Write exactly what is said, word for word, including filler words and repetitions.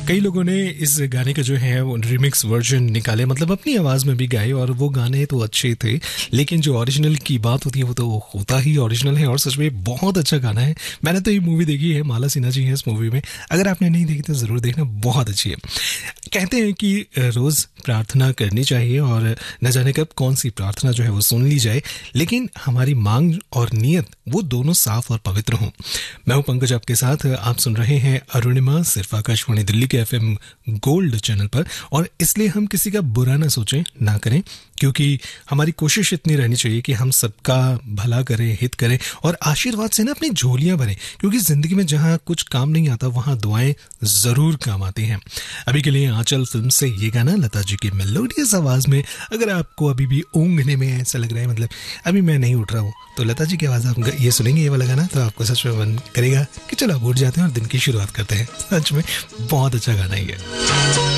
कई लोगों ने इस गाने का जो है वो रिमिक्स वर्जन निकाले, मतलब अपनी आवाज़ में भी गाए, और वो गाने तो अच्छे थे, लेकिन जो ओरिजिनल की बात होती है वो तो होता ही ओरिजिनल है, और सच में बहुत अच्छा गाना है। मैंने तो ये मूवी देखी है, माला सिन्हा जी है इस मूवी में, अगर आपने नहीं देखी तो ज़रूर देखना, बहुत अच्छी है। कहते हैं कि रोज़ प्रार्थना करनी चाहिए और न जाने कब कौन सी प्रार्थना जो है वो सुन ली जाए, लेकिन हमारी मांग और नीयत वो दोनों साफ और पवित्र हों। मैं हूं पंकज आपके साथ, आप सुन रहे हैं अरुणिमा सिर्फ आकाशवाणी दिल्ली के एफएम गोल्ड चैनल पर, और इसलिए हम किसी का बुरा ना सोचें, ना करें, क्योंकि हमारी कोशिश इतनी रहनी चाहिए कि हम सबका भला करें, हित करें और आशीर्वाद से ना अपनी झोलियां भरें, क्योंकि जिंदगी में जहां कुछ काम नहीं आता वहां दुआएं जरूर काम आती हैं। अभी के लिए आंचल फिल्म से ये गाना लता जी की मेलोडियस आवाज में। अगर आपको अभी भी ऊँघने में ऐसा लग रहा है, मतलब अभी मैं नहीं उठ रहा हूँ, तो लता जी की आवाज आप ये सुनेंगे ये वाला गाना, तो आपको सच में मन करेगा कि चलो आप उठ जाते हैं और दिन की शुरुआत करते हैं। सच में बहुत अच्छा गाना ही है।